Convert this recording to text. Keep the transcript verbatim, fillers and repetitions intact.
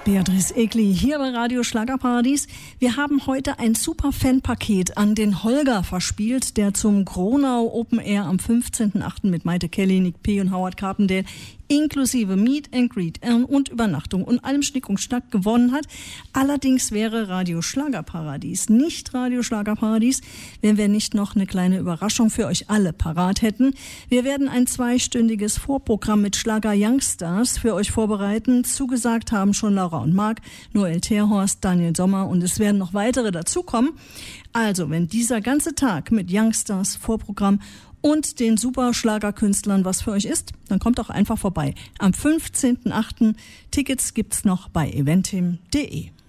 Beatrice Egli hier bei Radio Schlagerparadies. Wir haben heute ein super Fanpaket an den Holger verspielt, der zum Gronau Open Air am fünfzehnten achten mit Maite Kelly, Nick P. und Howard Carpendale inklusive Meet and Greet und Übernachtung und allem Schnick und Schnack gewonnen hat. Allerdings wäre Radio Schlagerparadies nicht Radio Schlagerparadies, wenn wir nicht noch eine kleine Überraschung für euch alle parat hätten. Wir werden ein zweistündiges Vorprogramm mit Schlager Youngstars für euch vorbereiten. Zugesagt haben schon Laura und Marc, Noel Terhorst, Daniel Sommer und es werden noch weitere dazukommen. Also, wenn dieser ganze Tag mit Youngstars Vorprogramm und den super Schlagerkünstlern was für euch ist, dann kommt auch einfach vorbei. Am fünfzehnten achten Tickets gibt's noch bei eventim punkt de.